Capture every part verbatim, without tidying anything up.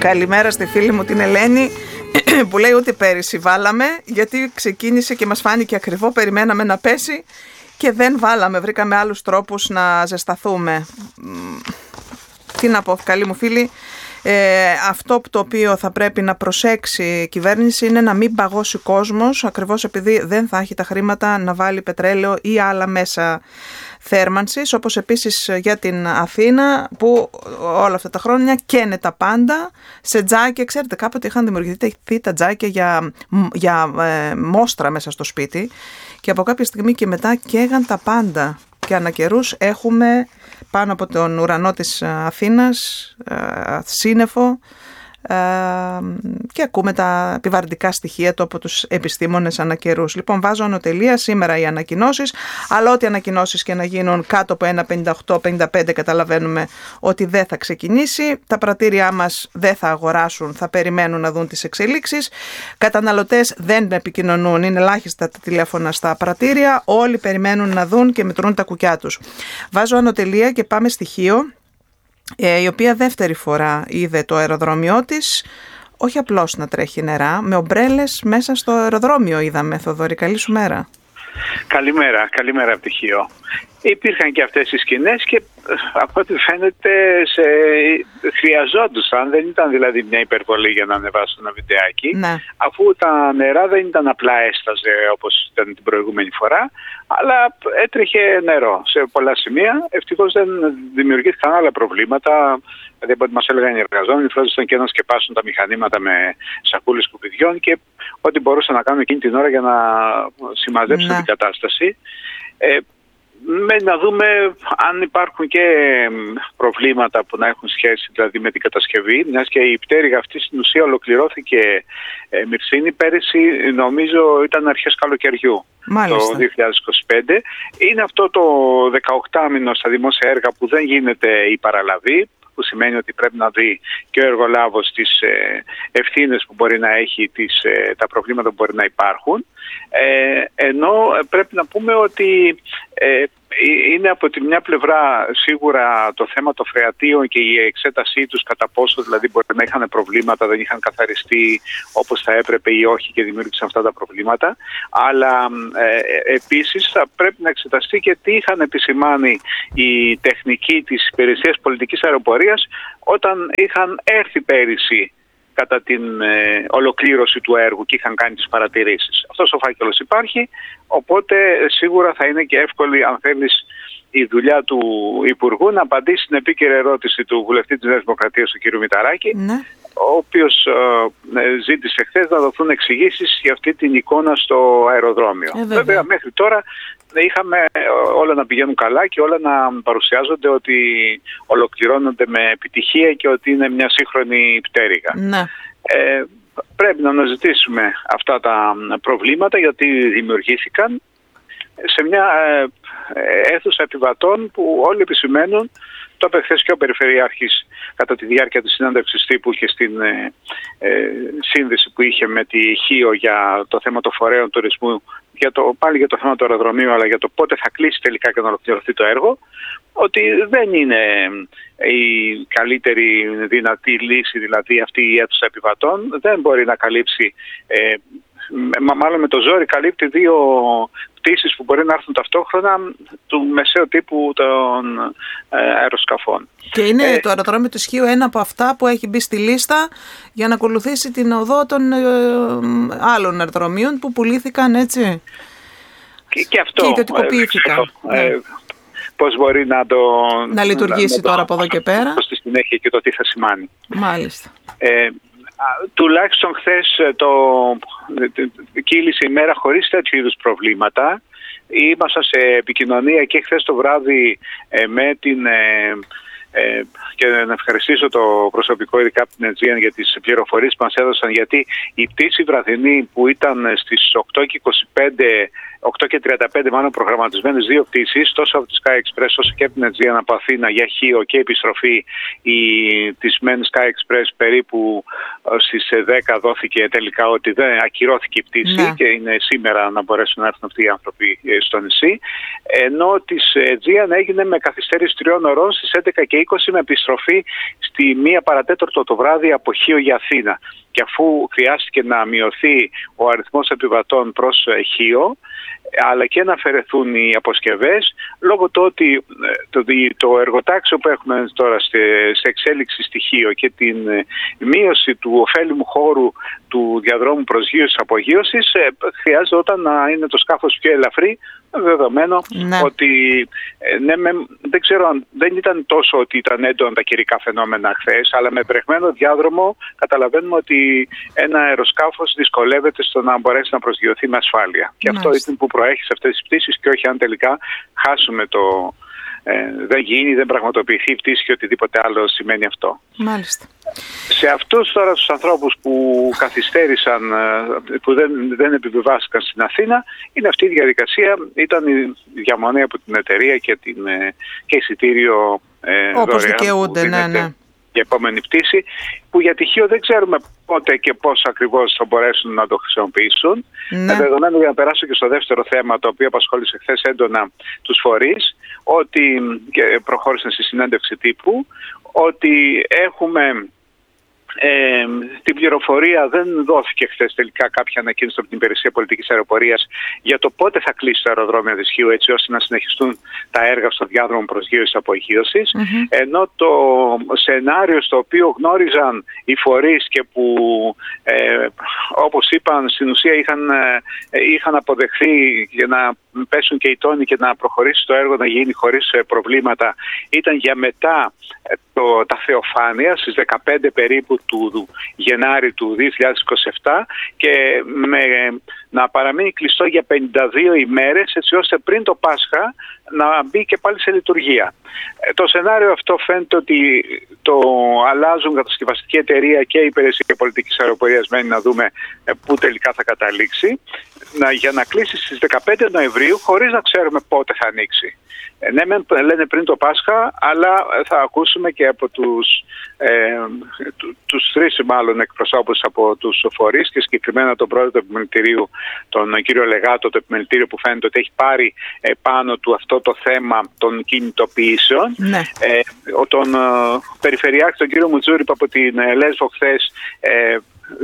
Καλημέρα στη φίλη μου την Ελένη που λέει ότι πέρυσι βάλαμε γιατί ξεκίνησε και μας φάνηκε ακριβό, περιμέναμε να πέσει και δεν βάλαμε, βρήκαμε άλλους τρόπους να ζεσταθούμε. Τι να πω, καλή μου φίλη, ε, αυτό το οποίο θα πρέπει να προσέξει η κυβέρνηση είναι να μην παγώσει ο κόσμος, ακριβώς επειδή δεν θα έχει τα χρήματα να βάλει πετρέλαιο ή άλλα μέσα θέρμανσης, όπως επίσης για την Αθήνα που όλα αυτά τα χρόνια καίνε τα πάντα σε τζάκια. Ξέρετε, κάποτε είχαν δημιουργηθεί τα τζάκια για, για ε, μόστρα μέσα στο σπίτι και από κάποια στιγμή και μετά καίγαν τα πάντα και ανά καιρούς έχουμε πάνω από τον ουρανό της Αθήνας ε, σύννεφο ε, και ακούμε τα επιβαρυντικά στοιχεία του από τους επιστήμονες ανά καιρούς. Λοιπόν, βάζω ανωτελεία σήμερα οι ανακοινώσεις, αλλά ό,τι ανακοινώσεις και να γίνουν κάτω από ένα πενήντα οκτώ πενήντα πέντε καταλαβαίνουμε ότι δεν θα ξεκινήσει. Τα πρατήριά μας δεν θα αγοράσουν, θα περιμένουν να δουν τις εξελίξεις. Καταναλωτές δεν επικοινωνούν, είναι ελάχιστα τα τηλέφωνα στα πρατήρια, όλοι περιμένουν να δουν και μετρούν τα κουκιά τους. Βάζω ανωτελεία και πάμε στοιχείο. Η οποία δεύτερη φορά είδε το αεροδρόμιό της όχι απλώς να τρέχει νερά, με ομπρέλες μέσα στο αεροδρόμιο είδαμε. Θοδωρή, καλή σου μέρα. Καλημέρα, καλημέρα πτυχίο. Υπήρχαν και αυτές οι σκηνές και από ό,τι φαίνεται σε... χρειαζόντουσαν, δεν ήταν δηλαδή μια υπερβολή για να ανεβάσουν ένα βιντεάκι, ναι. Αφού τα νερά δεν ήταν απλά έσταζε όπως ήταν την προηγούμενη φορά, αλλά έτρεχε νερό σε πολλά σημεία. Ευτυχώς δεν δημιουργήθηκαν άλλα προβλήματα. Δηλαδή από ό,τι μας έλεγαν οι εργαζόμενοι, φρόντισαν και να σκεπάσουν τα μηχανήματα με σακούλες σκουπιδιών και ό,τι μπορούσαν να κάνουν εκείνη την ώρα για να συμμαζέψουν ναι. την κατάσταση. Ε, με να δούμε αν υπάρχουν και προβλήματα που να έχουν σχέση δηλαδή με την κατασκευή, μιας και η πτέρυγα αυτή στην ουσία ολοκληρώθηκε ε, Μυρσίνη πέρυσι, νομίζω ήταν αρχές καλοκαιριού. Μάλιστα. Το δύο χιλιάδες είκοσι πέντε. Είναι αυτό το δεκαοκτάμηνο στα δημόσια έργα που δεν γίνεται η παραλαβή, που σημαίνει ότι πρέπει να δει και ο εργολάβος τις ε, ευθύνες που μπορεί να έχει, τις, ε, τα προβλήματα που μπορεί να υπάρχουν. Ε, ενώ πρέπει να πούμε ότι ε, είναι από τη μια πλευρά σίγουρα το θέμα των φρεατίων και η εξέτασή τους κατά πόσο δηλαδή μπορεί να είχαν προβλήματα, δεν είχαν καθαριστεί όπως θα έπρεπε ή όχι και δημιούργησαν αυτά τα προβλήματα. Αλλά ε, επίσης θα πρέπει να εξεταστεί και τι είχαν επισημάνει οι τεχνικοί της υπηρεσίας πολιτικής αεροπορίας όταν είχαν έρθει πέρυσι κατά την ε, ολοκλήρωση του έργου και είχαν κάνει τις παρατηρήσεις. Αυτός ο φάκελος υπάρχει, οπότε σίγουρα θα είναι και εύκολη, αν θέλεις, η δουλειά του Υπουργού να απαντήσει στην επίκαιρη ερώτηση του βουλευτή της Νέας Δημοκρατίας, του κ. Μηταράκη, ναι. ο οποίος ε, ζήτησε χθες να δοθούν εξηγήσεις για αυτή την εικόνα στο αεροδρόμιο. Ε, βέβαια. βέβαια, μέχρι τώρα είχαμε όλα να πηγαίνουν καλά και όλα να παρουσιάζονται ότι ολοκληρώνονται με επιτυχία και ότι είναι μια σύγχρονη πτέρυγα. Ναι. Ε, πρέπει να αναζητήσουμε αυτά τα προβλήματα γιατί δημιουργήθηκαν σε μια αίθουσα επιβατών που όλοι επισημαίνουν. Το είπε χθες και ο Περιφερειάρχης κατά τη διάρκεια της συνέντευξης τύπου και στην ε, ε, σύνδεση που είχε με τη Χίο για το θέμα των φορέων τουρισμού, για το, πάλι για το θέμα του αεροδρομίου, αλλά για το πότε θα κλείσει τελικά και να ολοκληρωθεί το έργο, ότι δεν είναι η καλύτερη δυνατή λύση, δηλαδή αυτή η αίθουσα επιβατών, δεν μπορεί να καλύψει, ε, μάλλον με το ζόρι καλύπτει δύο πτήσεις που μπορεί να έρθουν ταυτόχρονα του μεσαίου τύπου των ε, αεροσκαφών. Και είναι ε, το αεροδρόμιο του Σχείου ένα από αυτά που έχει μπει στη λίστα για να ακολουθήσει την οδό των ε, άλλων αεροδρομίων που πουλήθηκαν έτσι και, και, αυτό, και ιδιωτικοποιήθηκαν. Ε, ε, πώς μπορεί να το... Να λειτουργήσει να, τώρα να, από εδώ και πέρα. Στη συνέχεια και το τι θα σημάνει. Μάλιστα. Ε, τουλάχιστον χθες το, κύλησε η μέρα χωρίς τέτοιου είδους προβλήματα. Ήμασταν σε επικοινωνία και χθες το βράδυ ε, με την... Ε, ε, και να ευχαριστήσω το προσωπικό ειδικά από την Aegean για τις πληροφορίες που μας έδωσαν, γιατί η πτήση βραδινή που ήταν στις οκτώ και είκοσι πέντε οκτώ και τριάντα πέντε μάλλον προγραμματισμένες δύο πτήσεις, τόσο από τη Sky Express όσο και από την Aegean από Αθήνα για Χίο και επιστροφή. Η, της μεν Sky Express περίπου στις δέκα δόθηκε τελικά ότι δεν ακυρώθηκε η πτήση, ναι, και είναι σήμερα να μπορέσουν να έρθουν αυτοί οι άνθρωποι στο νησί. Ενώ της Aegean έγινε με καθυστέρηση τριών ωρών στις έντεκα και είκοσι με επιστροφή στη μία παρατέταρτο το βράδυ από Χίο για Αθήνα. Και αφού χρειάστηκε να μειωθεί ο αριθμός επιβατών προς Χίο, αλλά και να αφαιρεθούν οι αποσκευές, λόγω του ότι το, το εργοτάξιο που έχουμε τώρα σε εξέλιξη στοιχείο και την μείωση του ωφέλιμου χώρου του διαδρόμου προσγείωσης απογείωσης, χρειάζεται όταν να είναι το σκάφος πιο ελαφρύ, δεδομένο, ναι, ότι ναι, με, δεν ξέρω αν δεν ήταν τόσο ότι ήταν έντονα τα καιρικά φαινόμενα χθες, αλλά με βρεγμένο διάδρομο καταλαβαίνουμε ότι ένα αεροσκάφος δυσκολεύεται στο να μπορέσει να προσγειωθεί με ασφάλεια. Και αυτό είναι που προέχει σε αυτές τις πτήσεις, και όχι αν τελικά χάσουμε το... Ε, δεν γίνει, δεν πραγματοποιηθεί η πτήση και οτιδήποτε άλλο σημαίνει αυτό. Μάλιστα. Σε αυτούς τώρα τους ανθρώπους που καθυστέρησαν, που δεν, δεν επιβιβάστηκαν στην Αθήνα, είναι αυτή η διαδικασία, ήταν η διαμονή από την εταιρεία και, την, και εισιτήριο ε, όπως δικαιούνται, ναι, ναι. Η επόμενη πτήση, που για τυχείο δεν ξέρουμε πότε και πώς ακριβώς θα μπορέσουν να το χρησιμοποιήσουν. Ναι. Δεδομένου, για να περάσω και στο δεύτερο θέμα, το οποίο απασχόλησε χθες έντονα τους φορείς, ότι και προχώρησαν στη συνέντευξη τύπου, ότι έχουμε ε, την πληροφορία, δεν δόθηκε χθες τελικά κάποια ανακοίνωση από την Υπηρεσία Πολιτικής Αεροπορίας για το πότε θα κλείσει το αεροδρόμιο της Χίου, έτσι ώστε να συνεχιστούν τα έργα στο διάδρομο προσγείωσης απογείωσης, mm-hmm. ενώ το σενάριο στο οποίο γνώριζαν οι φορείς και που ε, όπως είπαν στην ουσία είχαν, ε, είχαν αποδεχθεί για να πέσουν και οι τόνοι και να προχωρήσει το έργο να γίνει χωρίς προβλήματα, ήταν για μετά το, τα θεοφάνεια στις δεκαπέντε περίπου του Γενάρη του δύο χιλιάδες είκοσι επτά, και με, να παραμείνει κλειστό για πενήντα δύο ημέρες, έτσι ώστε πριν το Πάσχα να μπει και πάλι σε λειτουργία. Το σενάριο αυτό φαίνεται ότι το αλλάζουν κατασκευαστική εταιρεία και η Υπηρεσία Πολιτικής Αεροπορίας, μένει να δούμε πού τελικά θα καταλήξει, να, για να κλείσει στις δεκαπέντε Νοεμβρίου χωρίς να ξέρουμε πότε θα ανοίξει. Ναι, λένε πριν το Πάσχα, αλλά θα ακούσουμε και από τους, ε, τους τρεις μάλλον εκπροσώπους από τους φορείς, και συγκεκριμένα τον πρόεδρο του επιμελητηρίου, τον κύριο Λεγάτο, το επιμελητήριο που φαίνεται ότι έχει πάρει ε, πάνω του αυτό το θέμα των κινητοποιήσεων. Ναι. Ε, τον ε, περιφερειάρχη, τον κύριο Μουτζούρη, που από την ε, Λέσβο χθες ε,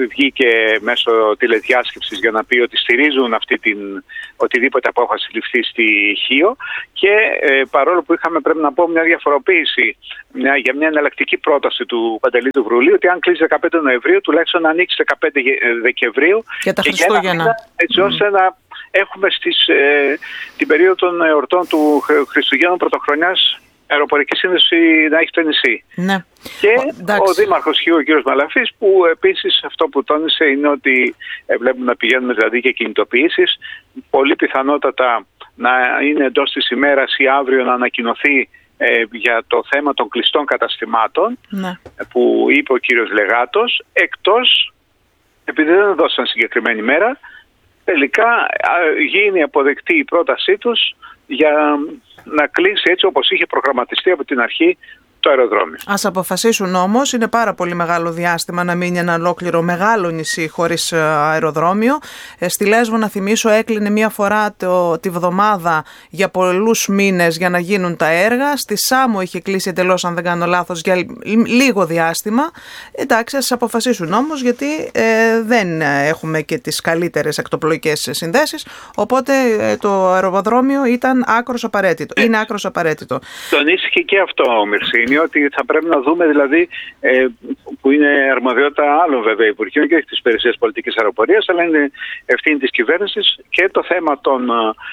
βγήκε μέσω τηλεδιάσκεψης για να πει ότι στηρίζουν αυτή την οτιδήποτε απόφαση ληφθεί στη Χίο, και ε, παρόλο που είχαμε, πρέπει να πω, μια διαφοροποίηση μια, για μια εναλλακτική πρόταση του Παντελή του Βρουλίου, ότι αν κλείσει δεκαπέντε Νοεμβρίου τουλάχιστον να ανοίξει δεκαπέντε Δεκεμβρίου για τα Χριστούγεννα, έτσι ώστε mm. να έχουμε στις, ε, την περίοδο των εορτών του Χριστουγέννων Πρωτοχρονιάς αεροπορική σύνδεση να έχει το νησί. Ναι. Και ο, ο Δήμαρχος Χίου, ο κ. Μαλαφής, που επίσης αυτό που τόνισε είναι ότι ε, βλέπουμε να πηγαίνουμε δηλαδή και κινητοποιήσεις. Πολύ πιθανότατα να είναι εντός της ημέρας ή αύριο να ανακοινωθεί ε, για το θέμα των κλειστών καταστημάτων, ναι, που είπε ο κ. Λεγάτος, εκτός, επειδή δεν δώσαν συγκεκριμένη μέρα, τελικά α, γίνει αποδεκτή η πρότασή τους για να κλείσει έτσι όπως είχε προγραμματιστεί από την αρχή το αεροδρόμιο. Ας αποφασίσουν όμως, είναι πάρα πολύ μεγάλο διάστημα να μείνει ένα ολόκληρο μεγάλο νησί χωρίς αεροδρόμιο. Στη Λέσβο, να θυμίσω, έκλεινε μία φορά το, τη βδομάδα για πολλούς μήνες για να γίνουν τα έργα. Στη Σάμο είχε κλείσει εντελώς, αν δεν κάνω λάθος, για λίγο διάστημα. Εντάξει, ας αποφασίσουν όμως, γιατί ε, δεν έχουμε και τις καλύτερες εκτοπλοϊκές συνδέσεις, οπότε ε, το αεροδρόμιο ήταν άκρος απαραίτητο. Είναι άκρος απαραίτητο. Τονίστηκε και αυτό, Μυρσίνη, ότι θα πρέπει να δούμε, δηλαδή, ε, που είναι αρμοδιότητα άλλων βέβαια υπουργείων και όχι της Υπηρεσίας Πολιτικής Αεροπορίας, αλλά είναι ευθύνη της κυβέρνησης, και το θέμα των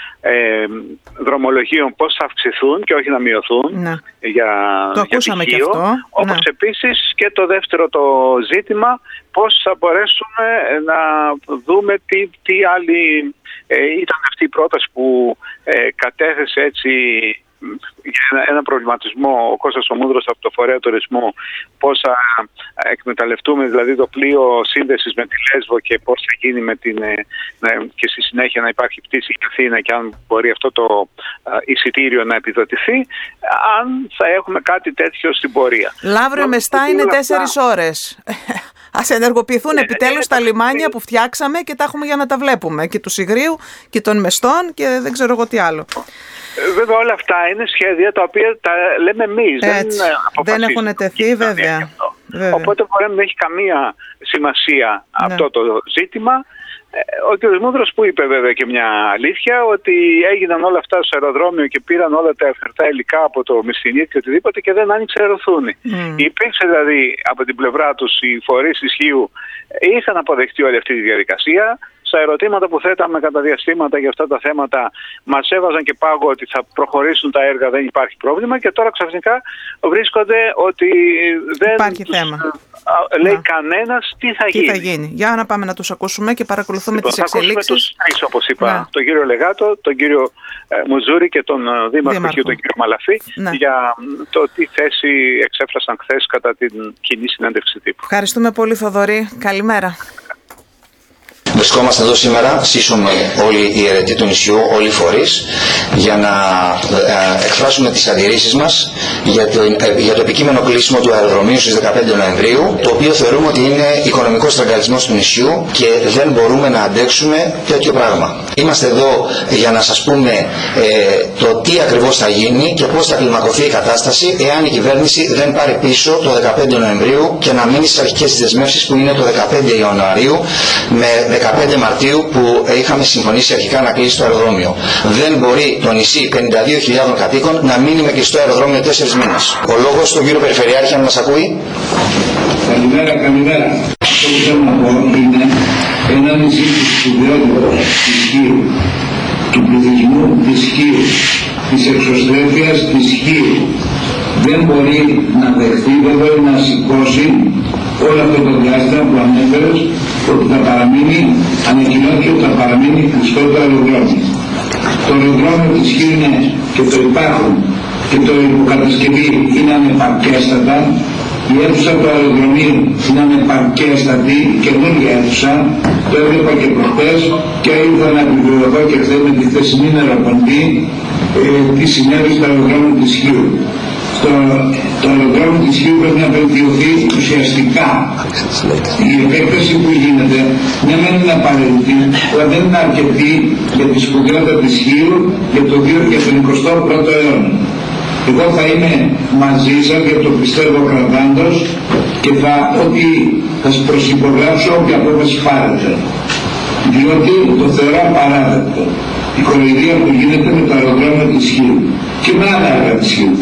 ε, δρομολογίων πώς θα αυξηθούν και όχι να μειωθούν. Ναι. Για, το ακούσαμε και αυτό. Όπως ναι. επίσης και το δεύτερο το ζήτημα, πώς θα μπορέσουμε να δούμε τι, τι άλλη ε, ήταν αυτή η πρόταση που ε, κατέθεσε έτσι ένα, ένα προβληματισμό ο Κώστας ο Μούδρος από το Φορέα Τουρισμού, πώς θα εκμεταλλευτούμε δηλαδή το πλοίο σύνδεσης με τη Λέσβο και πώς θα γίνει με την, και στη συνέχεια να υπάρχει πτήση για Αθήνα και αν μπορεί αυτό το εισιτήριο να επιδοτηθεί, αν θα έχουμε κάτι τέτοιο στην πορεία. Λαύριο Μεστά είναι τέσσερις ώρες. Ας ενεργοποιηθούν επιτέλους τα λιμάνια που φτιάξαμε και τα έχουμε για να τα βλέπουμε. Και του Ιγρίου και των Μεστών και δεν ξέρω εγώ τι άλλο. Βέβαια όλα αυτά είναι σχέδια τα οποία τα λέμε εμείς. Δεν, δεν έχουν τεθεί βέβαια. βέβαια. Οπότε μπορεί να μην έχει καμία σημασία ναι. αυτό το ζήτημα. Ο κ. Μούδρος που είπε βέβαια και μια αλήθεια, ότι έγιναν όλα αυτά στο αεροδρόμιο και πήραν όλα τα εφερτά υλικά από το Μεσσηνίτη και οτιδήποτε και δεν άνοιξε αεροθούνη. Mm. Υπήρξε δηλαδή από την πλευρά τους οι φορείς της Χίου είχαν αποδεχτεί όλη αυτή τη διαδικασία. Στα ερωτήματα που θέταμε κατά διαστήματα για αυτά τα θέματα μας έβαζαν και πάγο ότι θα προχωρήσουν τα έργα, δεν υπάρχει πρόβλημα και τώρα ξαφνικά βρίσκονται ότι δεν υπάρχει τους, θέμα. λέει να. κανένας τι θα τι γίνει. θα γίνει. Για να πάμε να τους ακούσουμε και παρακολουθούμε λοιπόν, τις εξελίξεις. Θα ακούσουμε τους τρεις όπως είπα, να. τον κύριο Λεγάτο, τον κύριο ε, Μουζούρη και τον ε, Δήμαρχο και τον κύριο Μαλαφή να. για το τι θέση εξέφρασαν χθες κατά την κοινή συνέντευξη τύπου. Ευχαριστούμε πολύ Θοδωρή. Καλημέρα. Βρισκόμαστε εδώ σήμερα, σύσσωμοι όλοι οι αιρετοί του νησιού, όλοι οι φορείς, για να ε, εκφράσουμε τις αντιρρήσεις μας για το, ε, για το επικείμενο κλείσιμο του αεροδρομίου στις δεκαπέντε Νοεμβρίου, το οποίο θεωρούμε ότι είναι οικονομικός στραγγαλισμός του νησιού και δεν μπορούμε να αντέξουμε τέτοιο πράγμα. Είμαστε εδώ για να σας πούμε ε, το τι ακριβώς θα γίνει και πώς θα κλιμακωθεί η κατάσταση εάν η κυβέρνηση δεν πάρει πίσω το δεκαπέντε Νοεμβρίου και να μείνει στις αρχικές δεσμεύσεις που είναι το δεκαπέντε Ιανουαρίου με δεκαπέντε Μαρτίου που είχαμε συμφωνήσει αρχικά να κλείσει το αεροδρόμιο. Δεν μπορεί το νησί πενήντα δύο χιλιάδων κατοίκων να μείνει με κλειστό αεροδρόμιο τέσσερις μήνες. Ο λόγος στον κύριο Περιφερειάρχη, αν μας ακούει. Καλημέρα, καλημέρα. Αυτό που θέλω να πω είναι ένα νησί της σπουδαιότητας της Χίου, του πληθυσμού της Χίου, της εξωστρέφειας της Χίου. Δεν μπορεί να δεχθεί, δεν μπορεί να σηκώσει όλο αυτό το διάστημα που ανέφερες ότι θα παραμείνει, ανακοινώθηκε ότι θα παραμείνει κλειστό το αεροδρόμιο. Το αεροδρόμιο της Χίου είναι και το υπάρχουν και το υποκατασκευή είναι ανεπαρκέστατα. Η αίθουσα του αεροδρομίου είναι ανεπαρκέστατη, καινούργια αίθουσα, το έβλεπα και προχτές και ήρθα να επιβεβαιωθώ και χθες με τη χθεσινή νεροποντή ε, τι συνέβη στο αεροδρόμιο της Χίου. Το, το αεροδρόμιο της Χίου πρέπει να βελτιωθεί ουσιαστικά. Η επέκταση που γίνεται, ναι μεν είναι απαραίτητη, αλλά δεν είναι αρκετή για τη σπουδαιότητα της Χίου για το εικοστό πρώτο αιώνα. Εγώ θα είμαι μαζί σας και το πιστεύω κρατάντος και θα, ότι θα σας προσυπογράψω όποια απόφαση πάρετε. Διότι το θεωρώ απαράδεκτο. Η κοροϊδία που γίνεται με το αεροδρόμιο της Χίου και με άλλα έργα της Χίου.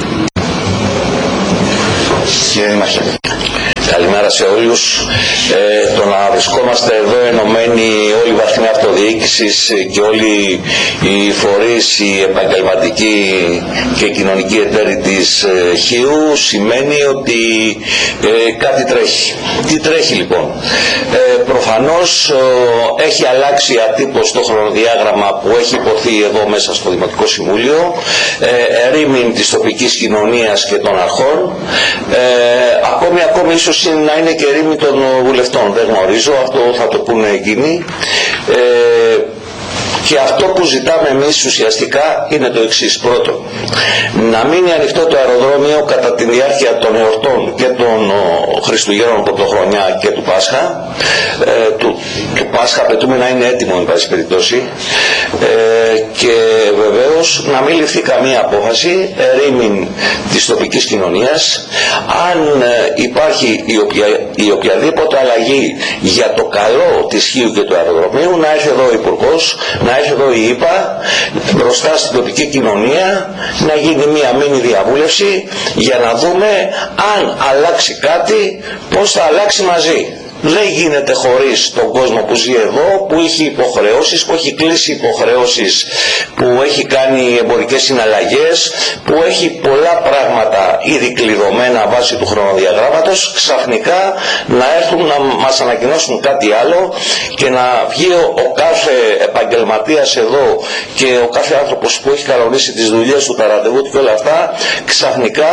Κύριε Δημαρχέ. Καλημέρα σε όλους. Ε, το να βρισκόμαστε εδώ ενωμένοι όλοι οι βαθμοί αυτοδιοίκησης και όλοι οι φορείς, οι επαγγελματικοί και κοινωνικοί εταίροι της ε, Χίου σημαίνει ότι ε, κάτι τρέχει. Τι τρέχει λοιπόν? Ε, προφανώς ε, έχει αλλάξει ατύπως το χρονοδιάγραμμα που έχει υποθεί εδώ μέσα στο Δημοτικό Συμβούλιο, ε, ερήμην της τοπικής κοινωνίας και των αρχών, ε, ακόμη ακόμη ίσως να είναι και ρήμη των βουλευτών, δεν γνωρίζω, αυτό θα το πούνε εκείνοι. Ε, και αυτό που ζητάμε εμείς ουσιαστικά είναι το εξής. Πρώτο, να μείνει ανοιχτό το αεροδρόμιο κατά τη διάρκεια των εορτών και των ο, Χριστουγέννων, Πρωτοχρονιά και του Πάσχα. Ε, του, του Πάσχα απαιτούμε να είναι έτοιμο εν πάση περιπτώσει. Ε, και βεβαίως να μην ληφθεί καμία απόφαση ερήμην της τοπικής κοινωνίας. Αν ε, υπάρχει η, οποια, η οποιαδήποτε αλλαγή για το καλό της Χίου και του αεροδρομίου, να έρθει εδώ ο Υπουργός, να έρθει εδώ η ΕΠΑ μπροστά στην τοπική κοινωνία, να γίνει μία μίνι διαβούλευση για να δούμε αν αλλάξει κάτι, πώς θα αλλάξει μαζί. δεν γίνεται χωρίς τον κόσμο που ζει εδώ, που έχει υποχρεώσεις, που έχει κλείσει υποχρεώσεις, που έχει κάνει εμπορικές συναλλαγές, που έχει πολλά πράγματα ήδη κλειδωμένα βάσει του χρονοδιαγράμματος, ξαφνικά να έρθουν να μας ανακοινώσουν κάτι άλλο και να βγει ο, ο κάθε επαγγελματίας εδώ και ο κάθε άνθρωπος που έχει κανονίσει τις δουλειές του, τα ραντεβού του και όλα αυτά, ξαφνικά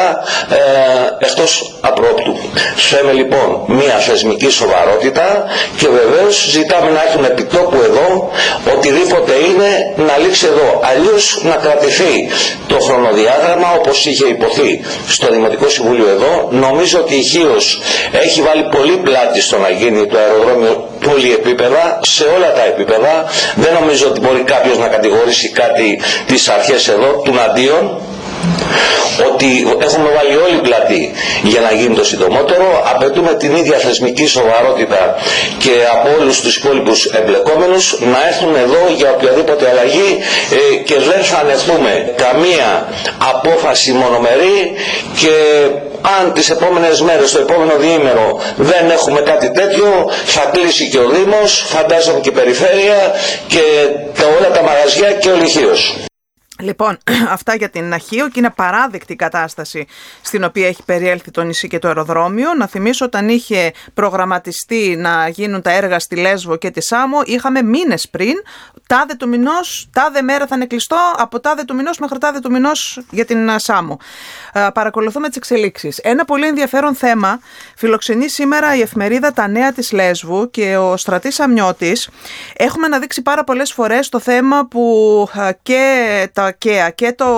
ε, εκτός απρόπτου. Θέμε λοιπόν μια θεσμική σοβαρότητα και βεβαίως ζητάμε να έχουν επιτόπου εδώ οτιδήποτε είναι να λήξει εδώ. Αλλιώς να κρατηθεί το χρονοδιάγραμμα όπως είχε υποθεί στο Δημοτικό Συμβούλιο εδώ. Νομίζω ότι η Χίος έχει βάλει πολύ πλάτη στο να γίνει το αεροδρόμιο πολυεπίπεδα, σε όλα τα επίπεδα. Δεν νομίζω ότι μπορεί κάποιος να κατηγορήσει κάτι τις αρχές εδώ, τουναντίον, ότι έχουμε βάλει όλη πλατή για να γίνει το συντομότερο. Απαιτούμε την ίδια θεσμική σοβαρότητα και από όλους τους υπόλοιπους εμπλεκόμενους να έρθουν εδώ για οποιαδήποτε αλλαγή ε, και δεν θα ανεχθούμε καμία απόφαση μονομερή, και αν τις επόμενες μέρες, το επόμενο διήμερο δεν έχουμε κάτι τέτοιο, θα κλείσει και ο Δήμος, φαντάζομαι και η Περιφέρεια και τα, όλα τα μαγαζιά και ο Λυχίος. Λοιπόν, αυτά για την Αχίο, και είναι παράδεκτη η κατάσταση στην οποία έχει περιέλθει το νησί και το αεροδρόμιο. Να θυμίσω, όταν είχε προγραμματιστεί να γίνουν τα έργα στη Λέσβο και τη Σάμο, είχαμε μήνες πριν, τάδε του μηνός, τάδε μέρα θα είναι κλειστό, από τάδε του μηνός μέχρι τάδε του μηνός για την Σάμο. Ε, παρακολουθούμε τις εξελίξεις. Ένα πολύ ενδιαφέρον θέμα φιλοξενεί σήμερα η εφημερίδα Τα Νέα της Λέσβου και ο Στρατής Αμνιώτης. Έχουμε αναδείξει πάρα πολλές φορές το θέμα που ε, και τα ΚΕΑ και, το,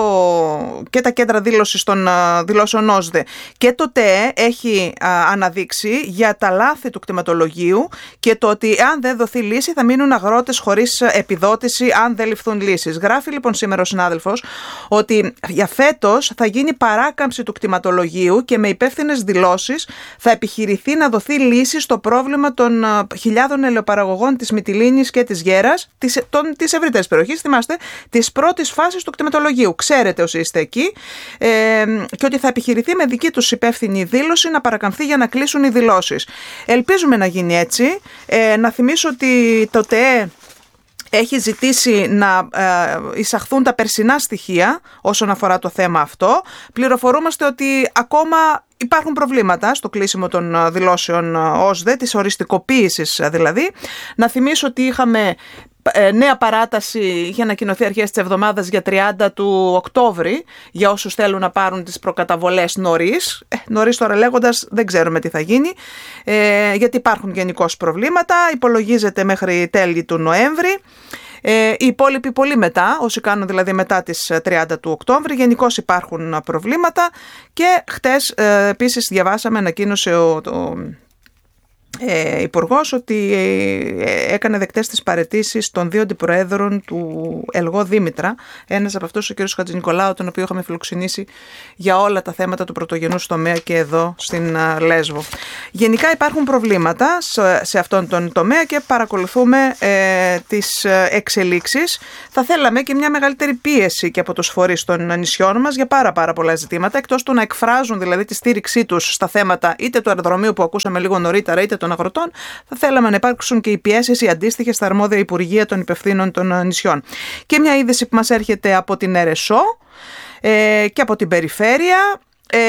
και τα κέντρα δήλωσης των α, δηλώσεων ΟΣΔΕ και το ΤΕΕ έχει α, αναδείξει για τα λάθη του κτηματολογίου και το ότι αν δεν δοθεί λύση θα μείνουν αγρότες χωρίς επιδότηση αν δεν ληφθούν λύσεις. Γράφει λοιπόν σήμερα ο συνάδελφος ότι για φέτος θα γίνει παράκαμψη του κτηματολογίου και με υπεύθυνες δηλώσεις θα επιχειρηθεί να δοθεί λύση στο πρόβλημα των α, χιλιάδων ελαιοπαραγωγών της Μυτιλήνης και της Γέρας, της, των, της ευρύτερης περιοχής, θυμάστε, της πρώτης φάσης του κτηματολογίου. Ξέρετε όσοι είστε εκεί, ε, και ότι θα επιχειρηθεί με δική τους υπεύθυνη δήλωση να παρακαμφθεί για να κλείσουν οι δηλώσεις. Ελπίζουμε να γίνει έτσι. Ε, να θυμίσω ότι το ΤΕΕ έχει ζητήσει να ε, εισαχθούν τα περσινά στοιχεία όσον αφορά το θέμα αυτό. Πληροφορούμαστε ότι ακόμα υπάρχουν προβλήματα στο κλείσιμο των δηλώσεων ΟΣΔΕ, της οριστικοποίησης δηλαδή. Να θυμίσω ότι είχαμε νέα παράταση, είχε ανακοινωθεί αρχές της εβδομάδας για τριάντα του Οκτώβρη για όσους θέλουν να πάρουν τις προκαταβολές νωρίς. Ε, νωρίς τώρα λέγοντας δεν ξέρουμε τι θα γίνει, ε, γιατί υπάρχουν γενικώς προβλήματα. Υπολογίζεται μέχρι τέλη του Νοέμβρη. Ε, οι υπόλοιποι πολύ μετά, όσοι κάνουν δηλαδή μετά τις τριάντα του Οκτώβρη, γενικώς υπάρχουν προβλήματα. Και χτες ε, επίσης διαβάσαμε, ανακοίνωσε ο, το, Ε, Υπουργός ότι ε, έκανε δεκτές τις παραιτήσεις των δύο αντιπροέδρων του Ελγό Δήμητρα, ένας από αυτούς ο κ. Χατζηνικολάου, τον οποίο είχαμε φιλοξενήσει για όλα τα θέματα του πρωτογενούς τομέα και εδώ στην α, Λέσβο. Γενικά υπάρχουν προβλήματα σε, σε αυτόν τον τομέα και παρακολουθούμε ε, τις εξελίξεις. Θα θέλαμε και μια μεγαλύτερη πίεση και από τους φορείς των νησιών μας για πάρα πάρα πολλά ζητήματα, εκτός του να εκφράζουν δηλαδή τη στήριξή τους στα θέματα είτε του αεροδρομίου που ακούσαμε λίγο νωρίτερα, είτε των αγροτών. Θα θέλαμε να υπάρξουν και οι πιέσεις οι αντίστοιχες στα αρμόδια υπουργεία των υπευθύνων των νησιών. Και μια είδηση που μας έρχεται από την ΕΡΕΣΟ ε, και από την Περιφέρεια. Ε,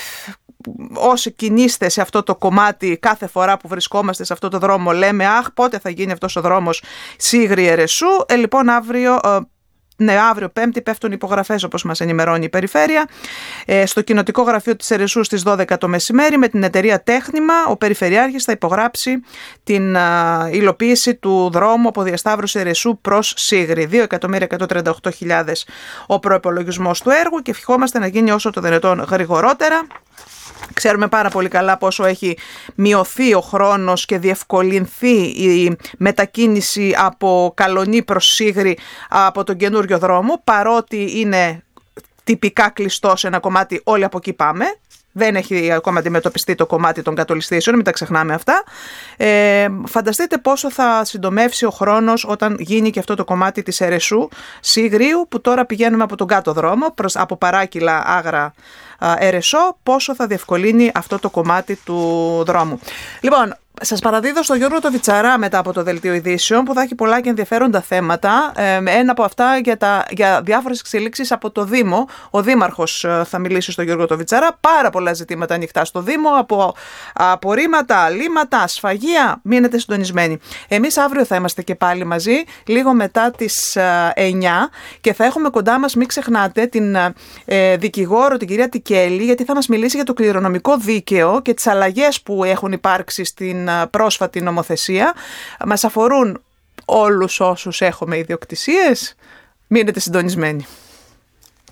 όσοι κινείστε σε αυτό το κομμάτι, κάθε φορά που βρισκόμαστε σε αυτό το δρόμο λέμε αχ, πότε θα γίνει αυτός ο δρόμος Σίγρη Ερεσού. Ε, λοιπόν αύριο ε, Ναι, αύριο Πέμπτη πέφτουν υπογραφές, όπως μας ενημερώνει η Περιφέρεια, ε, στο κοινοτικό γραφείο της Ερεσού στις δώδεκα το μεσημέρι με την εταιρεία Τέχνημα. Ο Περιφερειάρχης θα υπογράψει την α, υλοποίηση του δρόμου από διασταύρωση Ερεσού προς Σίγρη. δύο εκατομμύρια εκατόν τριάντα οκτώ χιλιάδες ο προϋπολογισμός του έργου και ευχόμαστε να γίνει όσο το δυνατόν γρηγορότερα. Ξέρουμε πάρα πολύ καλά πόσο έχει μειωθεί ο χρόνος και διευκολυνθεί η μετακίνηση από Καλονή προς Σίγρη από τον καινούριο δρόμο, παρότι είναι τυπικά κλειστό σε ένα κομμάτι, όλοι από εκεί πάμε. δεν έχει ακόμα αντιμετωπιστεί το κομμάτι των κατολιστήσεων, μην τα ξεχνάμε αυτά. Ε, φανταστείτε πόσο θα συντομεύσει ο χρόνος όταν γίνει και αυτό το κομμάτι της Ερεσού Σιγρίου, που τώρα πηγαίνουμε από τον κάτω δρόμο, προς, από Παράκυλα, Άγρα, Ερεσό, πόσο θα διευκολύνει αυτό το κομμάτι του δρόμου. Λοιπόν, σας παραδίδω στο Γιώργο το Βιτσαρά μετά από το Δελτίο Ειδήσεων, που θα έχει πολλά και ενδιαφέροντα θέματα. Ε, ένα από αυτά για, τα, για διάφορες εξελίξεις από το Δήμο. Ο Δήμαρχος θα μιλήσει στο Γιώργο το Βιτσαρά. Πάρα πολλά ζητήματα ανοιχτά στο Δήμο, από απορρίμματα, λύματα, σφαγεία. Μείνετε συντονισμένοι. Εμείς αύριο θα είμαστε και πάλι μαζί, λίγο μετά τις εννιά, και θα έχουμε κοντά μας, μην ξεχνάτε, την ε, δικηγόρο, την κυρία Τικέλη, γιατί θα μας μιλήσει για το κληρονομικό δίκαιο και τις αλλαγές που έχουν υπάρξει στην πρόσφατη νομοθεσία. Μας αφορούν όλους όσους έχουμε ιδιοκτησίες. Μείνετε συντονισμένοι.